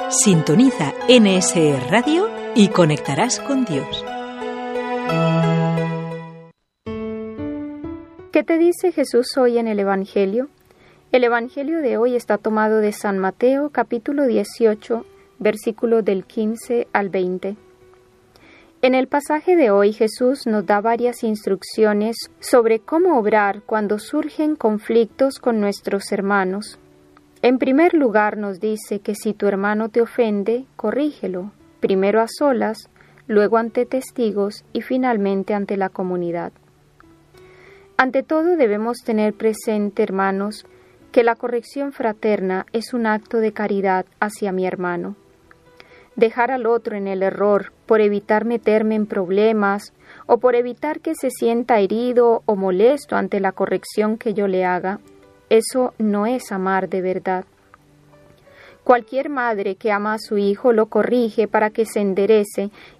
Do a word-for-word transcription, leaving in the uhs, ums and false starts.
Sintoniza N S E Radio y conectarás con Dios. ¿Qué te dice Jesús hoy en el Evangelio? El Evangelio de hoy está tomado de San Mateo, capítulo dieciocho, versículos del quince al veinte. En el pasaje de hoy Jesús nos da varias instrucciones sobre cómo obrar cuando surgen conflictos con nuestros hermanos. En primer lugar nos dice que si tu hermano te ofende, corrígelo, primero a solas, luego ante testigos y finalmente ante la comunidad. Ante todo debemos tener presente, hermanos, que la corrección fraterna es un acto de caridad hacia mi hermano. Dejar al otro en el error por evitar meterme en problemas o por evitar que se sienta herido o molesto ante la corrección que yo le haga, eso no es amar de verdad. Cualquier madre que ama a su hijo lo corrige para que se enderece